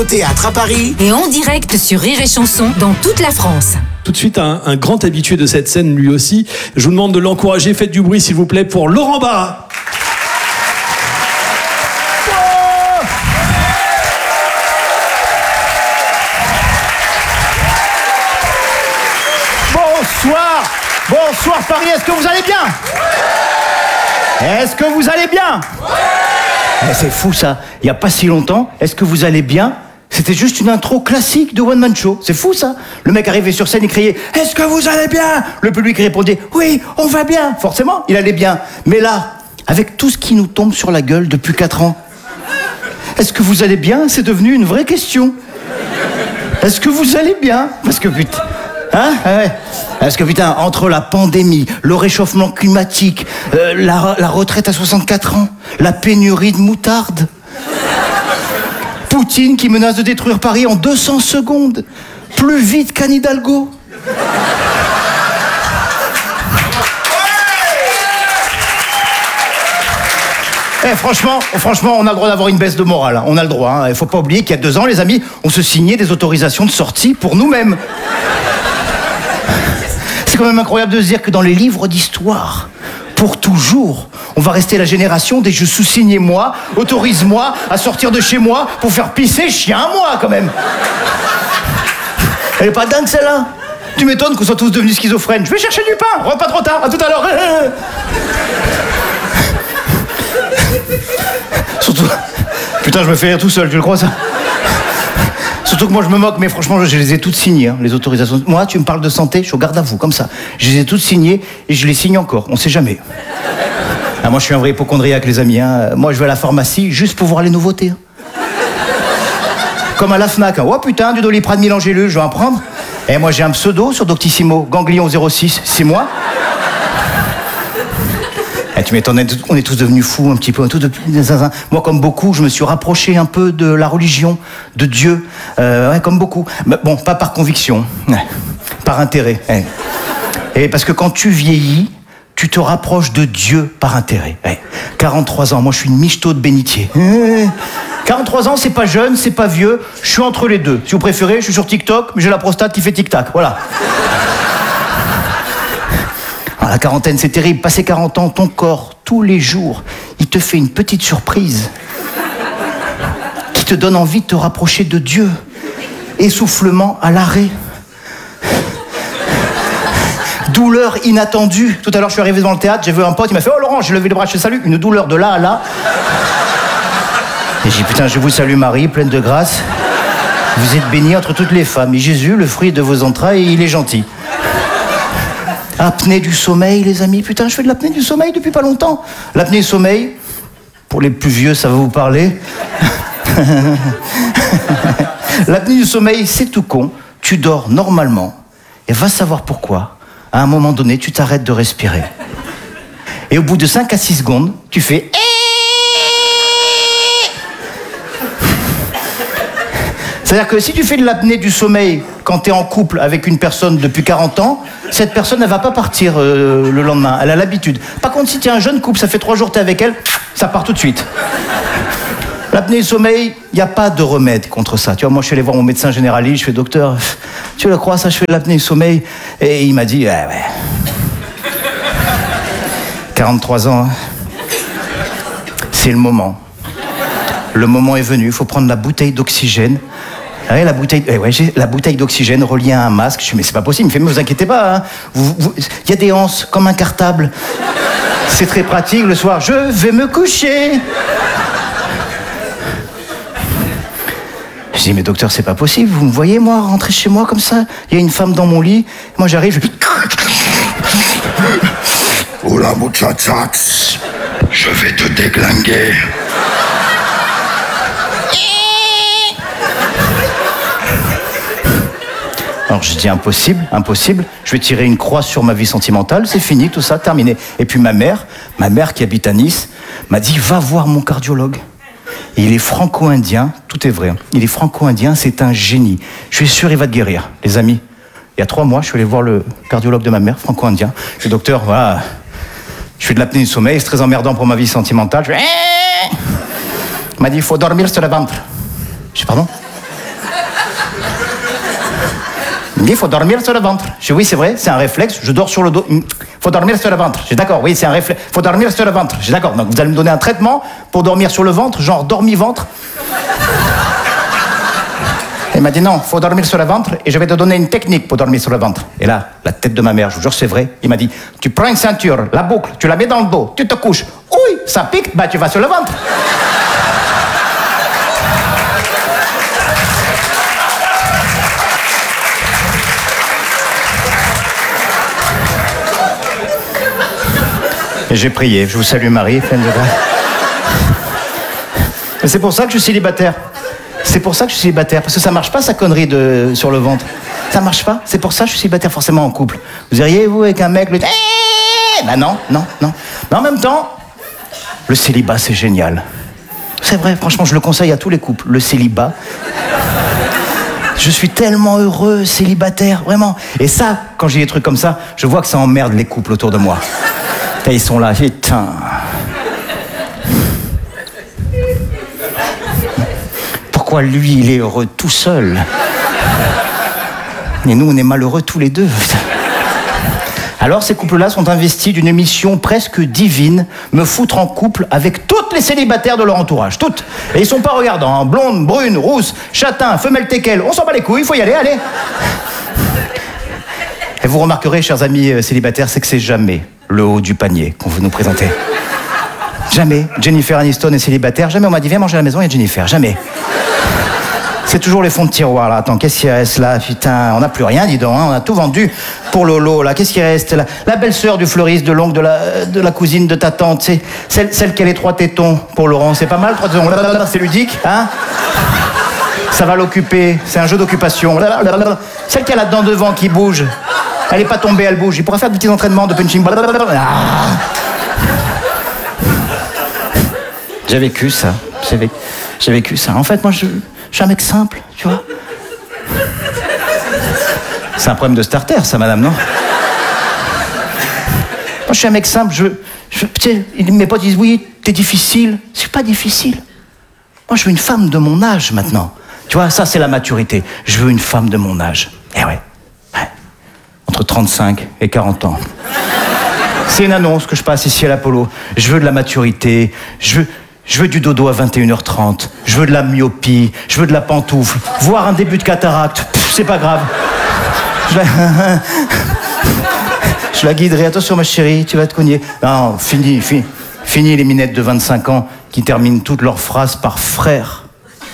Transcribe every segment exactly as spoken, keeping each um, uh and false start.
Au théâtre à Paris. Et en direct sur Rire et Chanson dans toute la France. Tout de suite, un, un grand habitué de cette scène, lui aussi. Je vous demande de l'encourager. Faites du bruit, s'il vous plaît, pour Laurent Barra. Bonsoir, bonsoir Paris, est-ce que vous allez bien? Est-ce que vous allez bien? Eh, c'est fou ça, il n'y a pas si longtemps, est-ce que vous allez bien? C'était juste une intro classique de One Man Show, c'est fou ça. Le mec arrivait sur scène et criait « Est-ce que vous allez bien ?» Le public répondait « Oui, on va bien !» Forcément, il allait bien. Mais là, avec tout ce qui nous tombe sur la gueule depuis quatre ans, est-ce que vous allez bien? C'est devenu une vraie question. Est-ce que vous allez bien? Parce que putain... Hein? Ouais. Parce que putain, entre la pandémie, le réchauffement climatique, euh, la, la retraite à soixante-quatre ans, la pénurie de moutarde, Poutine qui menace de détruire Paris en deux cents secondes, plus vite qu'Anne Hidalgo. Eh, franchement, franchement, on a le droit d'avoir une baisse de morale. Hein. On a le droit. Hein. Il faut pas oublier qu'il y a deux ans, les amis, on se signait des autorisations de sortie pour nous-mêmes. C'est quand même incroyable de se dire que dans les livres d'histoire, pour toujours, on va rester la génération des je sous-signe moi, autorise-moi à sortir de chez moi pour faire pisser chien à moi, quand même. Elle est pas dingue, celle-là? Tu m'étonnes qu'on soit tous devenus schizophrènes. Je vais chercher du pain, rentre pas trop tard, à tout à l'heure. Surtout... Putain, je me fais rire tout seul, tu le crois, ça? Surtout que moi je me moque, mais franchement je les ai toutes signées, hein, les autorisations. Moi tu me parles de santé, je suis au garde à vous, comme ça. Je les ai toutes signées et je les signe encore, on sait jamais. Ah, moi je suis un vrai hypochondriaque les amis, hein. Moi je vais à la pharmacie juste pour voir les nouveautés. Hein. Comme à la Fnac, hein. Oh putain, du Doliprane mille en gélule, je vais en prendre. Et moi j'ai un pseudo sur Doctissimo, Ganglion zéro six, c'est moi. Eh, tu m'étonnes, on est tous devenus fous un petit peu. Tous depuis... Moi, comme beaucoup, je me suis rapproché un peu de la religion, de Dieu, euh, ouais, comme beaucoup. Mais bon, pas par conviction, ouais, par intérêt. Ouais. Et parce que quand tu vieillis, tu te rapproches de Dieu par intérêt. Ouais. quarante-trois ans, moi je suis une michto de bénitier. quarante-trois ans, c'est pas jeune, c'est pas vieux, je suis entre les deux. Si vous préférez, je suis sur TikTok, mais j'ai la prostate qui fait tic-tac, voilà. La quarantaine, c'est terrible. Passé quarante ans, ton corps, tous les jours, il te fait une petite surprise qui te donne envie de te rapprocher de Dieu. Essoufflement à l'arrêt. Douleur inattendue. Tout à l'heure, je suis arrivé devant le théâtre, j'ai vu un pote, il m'a fait « Oh Laurent, j'ai levé les bras, je te salue. » Une douleur de là à là. Et j'ai dit « Putain, je vous salue Marie, pleine de grâce. Vous êtes bénie entre toutes les femmes. Et Jésus, le fruit de vos entrailles, il est gentil. » Apnée du sommeil, les amis. Putain, je fais de l'apnée du sommeil depuis pas longtemps. L'apnée du sommeil, pour les plus vieux, ça va vous parler. L'apnée du sommeil, c'est tout con. Tu dors normalement. Et va savoir pourquoi. À un moment donné, tu t'arrêtes de respirer. Et au bout de cinq à six secondes, tu fais... C'est-à-dire que si tu fais de l'apnée du sommeil quand tu es en couple avec une personne depuis quarante ans, cette personne, elle va pas partir euh, le lendemain. Elle a l'habitude. Par contre, si tu es un jeune couple, ça fait trois jours que tu es avec elle, ça part tout de suite. L'apnée du sommeil, il n'y a pas de remède contre ça. Tu vois, moi, je suis allé voir mon médecin généraliste, je fais « Docteur, tu le crois, ça, je fais de l'apnée du sommeil ?» Et il m'a dit ouais, « Ouais, quarante-trois ans, c'est le moment. Le moment est venu, il faut prendre la bouteille d'oxygène. » Ouais, la bouteille, eh ouais, j'ai la bouteille d'oxygène reliée à un masque. Je dis, mais c'est pas possible. Il me fait, mais vous inquiétez pas. Hein. Vous, vous, il y a des anses comme un cartable. C'est très pratique le soir. Je vais me coucher. Je dis, mais docteur, c'est pas possible. Vous me voyez, moi, rentrer chez moi comme ça. Il y a une femme dans mon lit. Moi, j'arrive. Je... Oula, muchachas, je vais te déglinguer. Alors je dis impossible, impossible, je vais tirer une croix sur ma vie sentimentale, c'est fini, tout ça, terminé. Et puis ma mère, ma mère qui habite à Nice, m'a dit va voir mon cardiologue. Et il est franco-indien, tout est vrai, il est franco-indien, c'est un génie. Je suis sûr il va te guérir, les amis. Il y a trois mois, je suis allé voir le cardiologue de ma mère, franco-indien. Je dis docteur, voilà, je fais de l'apnée du sommeil, c'est très emmerdant pour ma vie sentimentale. Je fais... Il m'a dit il faut dormir sur le ventre. Je dis pardon? Il me dit, il faut dormir sur le ventre. Je dis, oui, c'est vrai, c'est un réflexe, je dors sur le dos. Il faut dormir sur le ventre. Je dis, d'accord, oui, c'est un réflexe. Il faut dormir sur le ventre. Je dis, d'accord, donc vous allez me donner un traitement pour dormir sur le ventre, genre dormi-ventre. Il m'a dit, non, il faut dormir sur le ventre et je vais te donner une technique pour dormir sur le ventre. Et là, la tête de ma mère, je vous jure, c'est vrai. Il m'a dit, tu prends une ceinture, la boucle, tu la mets dans le dos, tu te couches. Oui, ça pique, bah tu vas sur le ventre. Et j'ai prié, je vous salue Marie, pleine de grâce. Et c'est pour ça que je suis célibataire. C'est pour ça que je suis célibataire, parce que ça marche pas sa connerie de sur le ventre. Ça marche pas. C'est pour ça que je suis célibataire forcément en couple. Vous iriez vous avec un mec, le eh ben non, non, non. Mais en même temps, le célibat c'est génial. C'est vrai, franchement, je le conseille à tous les couples. Le célibat. Je suis tellement heureux, célibataire, vraiment. Et ça, quand j'ai des trucs comme ça, je vois que ça emmerde les couples autour de moi. Et ils sont là, putain. Pourquoi lui, il est heureux tout seul? Et nous, on est malheureux tous les deux. Alors, ces couples-là sont investis d'une mission presque divine, me foutre en couple avec toutes les célibataires de leur entourage, toutes. Et ils sont pas regardants, hein. Blondes, brunes, rousses, châtains, femelles teckel, on s'en bat les couilles, il faut y aller, allez. Et vous remarquerez, chers amis célibataires, c'est que c'est jamais le haut du panier qu'on veut nous présenter. Jamais. Jennifer Aniston est célibataire, jamais on m'a dit viens manger à la maison, il y a Jennifer, jamais. C'est toujours les fonds de tiroir, là. Attends, qu'est-ce qui reste, là? Putain, on n'a plus rien, dis donc, hein. On a tout vendu pour Lolo, là. Qu'est-ce qui reste, là? La belle-sœur du fleuriste, de l'oncle, de la, de la cousine de ta tante, c'est celle, celle qui a les trois tétons pour Laurent. C'est pas mal, trois tétons? C'est ludique, hein? Ça va l'occuper. C'est un jeu d'occupation. Celle qui a la dent devant qui bouge. Elle est pas tombée, elle bouge. Il pourra faire des petits entraînements de punching. Ah. J'ai vécu ça. J'ai vécu, j'ai vécu ça. En fait, moi, je... Je suis un mec simple, tu vois. C'est un problème de starter, ça, madame, non? Moi, je suis un mec simple, je... je tu sais, mes potes disent, oui, t'es difficile. C'est pas difficile. Moi, je veux une femme de mon âge, maintenant. Tu vois, ça, c'est la maturité. Je veux une femme de mon âge. Eh ouais. ouais. Entre trente-cinq et quarante ans. C'est une annonce que je passe ici à l'Apollo. Je veux de la maturité. Je veux... Je veux du dodo à vingt et une heures trente, je veux de la myopie, je veux de la pantoufle, voire un début de cataracte, pff, c'est pas grave. Je la... je la guiderai, attention ma chérie, tu vas te cogner. Non, fini, fini, fini les minettes de vingt-cinq ans qui terminent toutes leurs phrases par frère.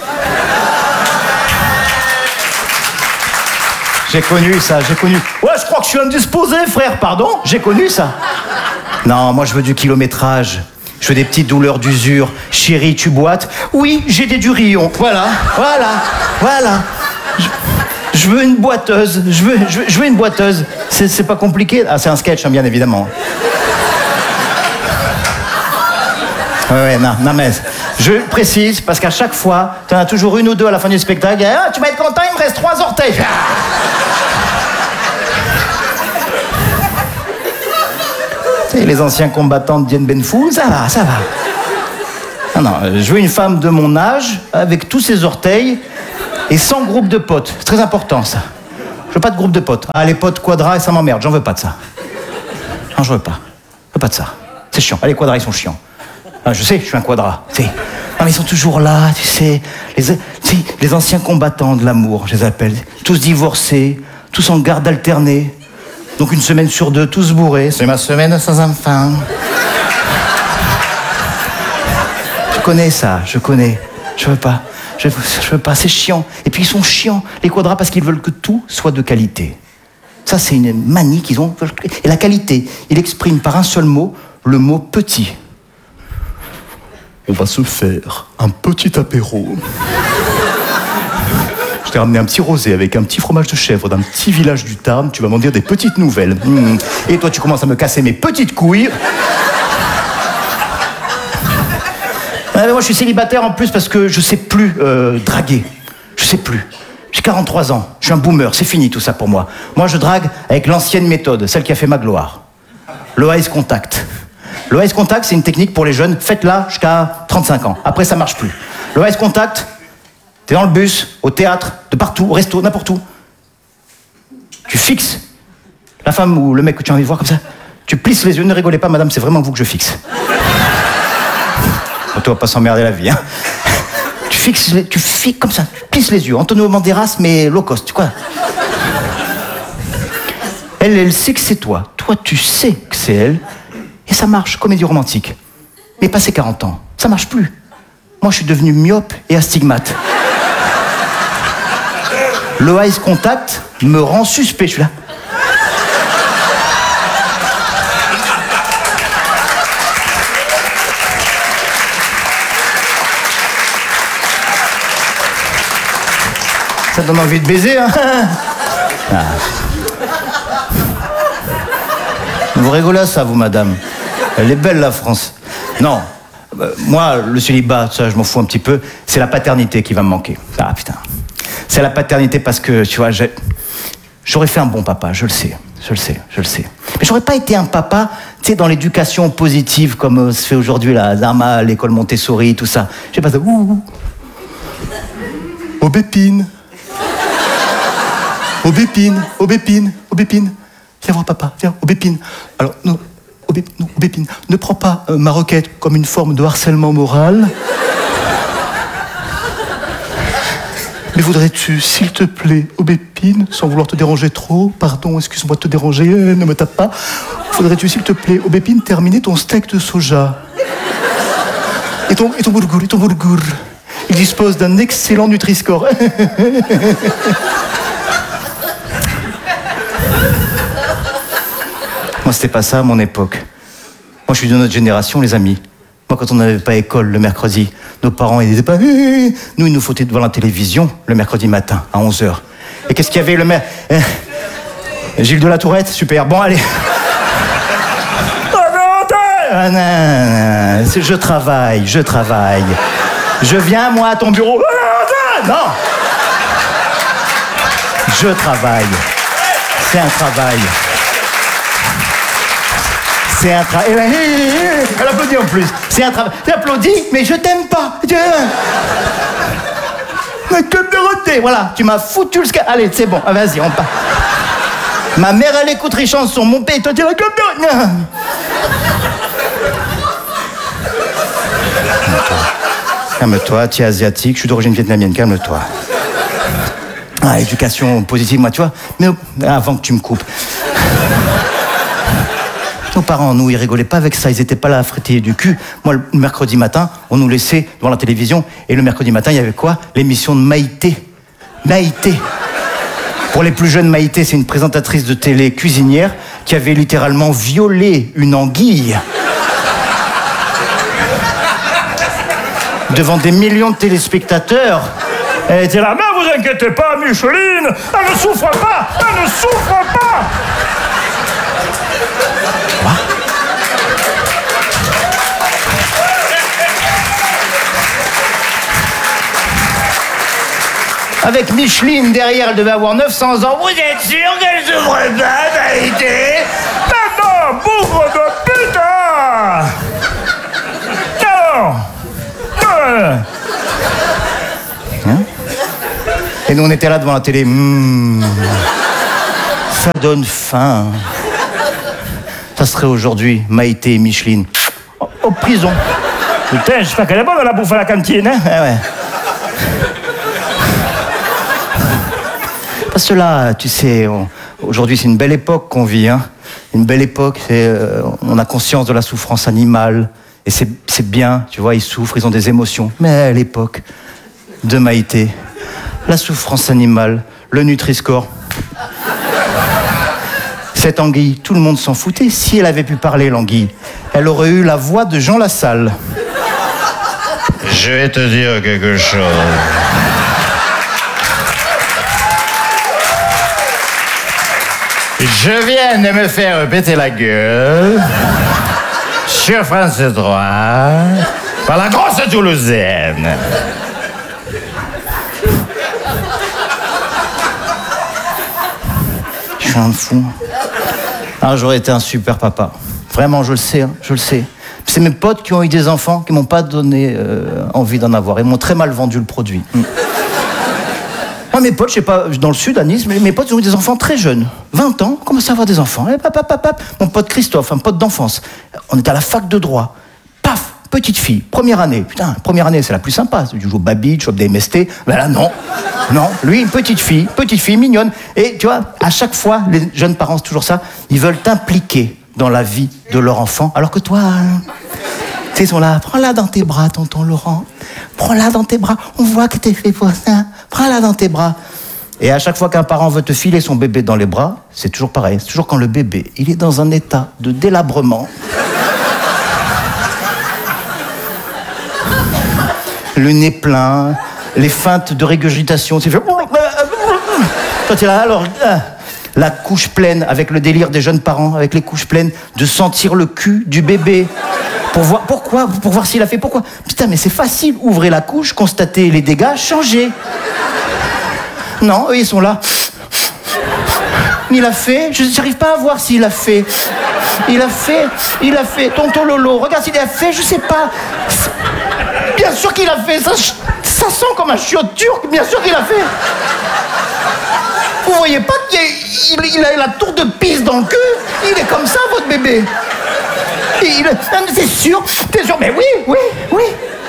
J'ai connu ça, j'ai connu. Ouais, je crois que je suis indisposé, frère, pardon, j'ai connu ça. Non, moi je veux du kilométrage. Je veux des petites douleurs d'usure. Chérie, tu boites? Oui, j'ai des durillons. Voilà, voilà, voilà. Je, je veux une boiteuse. Je veux, je veux, je veux une boiteuse. C'est, c'est pas compliqué. Ah, c'est un sketch, hein, bien évidemment. Ouais, ouais, non, non, mais je précise, parce qu'à chaque fois, t'en as toujours une ou deux à la fin du spectacle. Ah, tu vas être content, il me reste trois orteils. Et les anciens combattants de Dien Bien Phu, ça va, ça va. Non, non, je veux une femme de mon âge, avec tous ses orteils, et sans groupe de potes. C'est très important, ça. Je veux pas de groupe de potes. Ah, les potes quadras, ça m'emmerde, j'en veux pas de ça. Non, je veux pas. Je veux pas de ça. C'est chiant. Ah, les quadras, ils sont chiants. Ah, je sais, je suis un quadra. Tu sais. Non, mais ils sont toujours là, tu sais. Les, tu sais, les anciens combattants de l'amour, je les appelle. Tous divorcés, tous en garde alternée. Donc une semaine sur deux, tous bourrés. C'est ma semaine sans enfant. Je connais ça, je connais. Je veux pas. Je, je veux pas, c'est chiant. Et puis ils sont chiants, les quadras, parce qu'ils veulent que tout soit de qualité. Ça, c'est une manie qu'ils ont. Et la qualité, il exprime par un seul mot, le mot petit. On va se faire un petit apéro. Je t'ai ramené un petit rosé avec un petit fromage de chèvre d'un petit village du Tarn. Tu vas m'en dire des petites nouvelles. Mmh. Et toi, tu commences à me casser mes petites couilles. Ah, mais moi, je suis célibataire en plus parce que je sais plus euh, draguer. Je sais plus. J'ai quarante-trois ans. Je suis un boomer. C'est fini tout ça pour moi. Moi, je drague avec l'ancienne méthode, celle qui a fait ma gloire. Le eyes contact. Le eyes contact, c'est une technique pour les jeunes. Faites-la jusqu'à trente-cinq ans. Après, ça marche plus. Le eyes contact, t'es dans le bus, au théâtre, de partout, au resto, n'importe où. tu fixes la femme ou le mec que tu as envie de voir comme ça. Tu plisses les yeux, ne rigolez pas madame, c'est vraiment vous que je fixe. Toi, va pas s'emmerder la vie, hein. Tu fixes, les, tu fixes comme ça, tu plisses les yeux. Antonio Banderas, mais low cost, quoi. Elle, elle sait que c'est toi. Toi, tu sais que c'est elle. Et ça marche, comédie romantique. Mais passé quarante ans, ça marche plus. Moi, je suis devenu myope et astigmate. Le eye contact me rend suspect, je suis là. Ça donne envie de baiser, hein. Ah. Vous rigolez à ça, vous, madame. Elle est belle, la France. Non, euh, moi, le célibat, ça, je m'en fous un petit peu. C'est la paternité qui va me manquer. Ah, putain. C'est la paternité parce que, tu vois, j'ai... j'aurais fait un bon papa, je le sais. Je le sais, je le sais. Mais j'aurais pas été un papa, tu sais, dans l'éducation positive, comme euh, se fait aujourd'hui, là, Zama, l'école Montessori, tout ça. J'ai pas ça. Ouh. Aubépine. Aubépine, Aubépine, Aubépine. Viens voir papa, viens, Aubépine. Alors, non, Aubépine, non, Aubépine, ne prends pas euh, ma requête comme une forme de harcèlement moral. Mais voudrais-tu, s'il te plaît, Aubépine, sans vouloir te déranger trop, pardon, excuse-moi de te déranger, euh, ne me tape pas. Voudrais-tu, s'il te plaît, Aubépine, terminer ton steak de soja. Et ton, et ton boulgour, et ton boulgour. Il dispose d'un excellent Nutri-Score. Moi, c'était pas ça à mon époque. Moi, je suis de notre génération, les amis. Moi, quand on n'avait pas école le mercredi, nos parents, ils disaient pas... Nous, ils nous foutaient devant la télévision le mercredi matin, à onze heures. Et qu'est-ce qu'il y avait le mer... Gilles de la Tourette, super. Bon, allez. Ah, non, non, non. Je travaille, je travaille. Je viens, moi, à ton bureau. Non. Je travaille. C'est un travail. C'est un travail. Elle applaudit en plus. C'est un travail. Tu applaudis, mais je t'aime pas. Mais que Dorothée, voilà. Tu m'as foutu le sca. Allez, c'est bon. Ah, vas-y, on part. Ma mère, elle écoute les chansons. Mon père, toi, tu es comme Dorothée. Calme-toi, tu es asiatique. Je suis d'origine vietnamienne. Calme-toi. Ah, éducation positive, moi, tu vois. Mais avant que tu me coupes. Nos parents, nous, ils rigolaient pas avec ça, ils étaient pas là à frétiller du cul. Moi, le mercredi matin, on nous laissait devant la télévision, et le mercredi matin, il y avait quoi? L'émission de Maïté. Maïté. Pour les plus jeunes, Maïté, c'est une présentatrice de télé cuisinière qui avait littéralement violé une anguille devant des millions de téléspectateurs. Elle était là, mais vous inquiétez pas, Micheline, elle ne souffre pas, elle ne souffre pas. Avec Micheline derrière, elle devait avoir neuf cents ans. Vous êtes sûr qu'elle souffre pas, Maïté? Mais non, bougre de putain! Non! Non! Hein? Et nous, on était là devant la télé. Mmh. Ça donne faim. Ça serait aujourd'hui Maïté et Micheline. En, en prison. Putain, j'espère qu'elle est bonne la bouffe à la cantine, hein? Ah ouais. Parce que là, tu sais, on, aujourd'hui, c'est une belle époque qu'on vit, hein. Une belle époque, c'est, euh, on a conscience de la souffrance animale. Et c'est, c'est bien, tu vois, ils souffrent, ils ont des émotions. Mais à l'époque de Maïté, la souffrance animale, le Nutri-Score. Cette anguille, tout le monde s'en foutait. Si elle avait pu parler, l'anguille, elle aurait eu la voix de Jean Lassalle. Je vais te dire quelque chose. Je viens de me faire péter la gueule sur France trois par la grosse Toulousaine. Je suis un fou. Ah, j'aurais été un super papa. Vraiment, je le sais, hein, je le sais. C'est mes potes qui ont eu des enfants qui m'ont pas donné euh, envie d'en avoir. Ils m'ont très mal vendu le produit. Mm. Moi, mes potes, je sais pas, dans le sud, à Nice, mais mes potes ont eu des enfants très jeunes. vingt ans, commencent à avoir des enfants. Et pap, pap, pap, pap. Mon pote Christophe, un pote d'enfance. On était à la fac de droit. Paf, petite fille, première année. Putain, première année, c'est la plus sympa. Tu joues au baby, tu chopes des M S T. Ben là, non. Non, lui, une petite fille, petite fille mignonne. Et tu vois, à chaque fois, les jeunes parents, c'est toujours ça, ils veulent t'impliquer dans la vie de leur enfant. Alors que toi, hein, tu sais, ils sont là, prends-la dans tes bras, tonton Laurent. Prends-la dans tes bras. On voit que t'es fait pour ça. Prends-la dans tes bras. Et à chaque fois qu'un parent veut te filer son bébé dans les bras, c'est toujours pareil. C'est toujours quand le bébé, il est dans un état de délabrement. Le nez plein, les feintes de régurgitation. Tu fais... Toi, tu es là, alors... La couche pleine, avec le délire des jeunes parents, avec les couches pleines, de sentir le cul du bébé. Pour voir, pourquoi Pour voir s'il a fait, pourquoi Putain, mais c'est facile, ouvrez la couche, constatez les dégâts, changez. Non, eux, ils sont là. Il a fait, je n'arrive pas à voir s'il a fait. Il a fait, il a fait. Tonton Lolo, regarde s'il a fait, je sais pas. Bien sûr qu'il a fait, ça, ça sent comme un chiotte turc, bien sûr qu'il a fait. Vous voyez pas qu'il il, il a la tour de Pise dans le cul? Il est comme ça, votre bébé. Il, non, mais c'est sûr, t'es sûr, mais oui, oui, oui.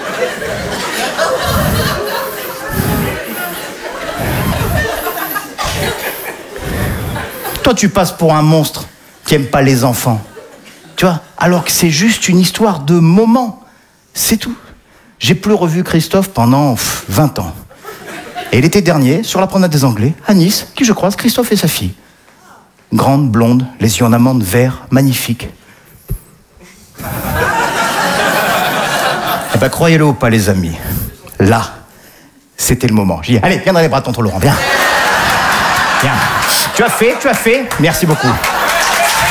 Toi, tu passes pour un monstre qui aime pas les enfants. Tu vois, alors que c'est juste une histoire de moment. C'est tout. J'ai plus revu Christophe pendant pff, vingt ans. Et l'été dernier, sur la promenade des Anglais, à Nice, qui je croise, Christophe et sa fille. Grande, blonde, les yeux en amande vert, magnifique. Eh ben, croyez-le ou pas, les amis, là, c'était le moment. J'ai dit, allez, viens dans les bras de tonton Laurent, viens. Viens. Tu as fait, tu as fait. Merci beaucoup.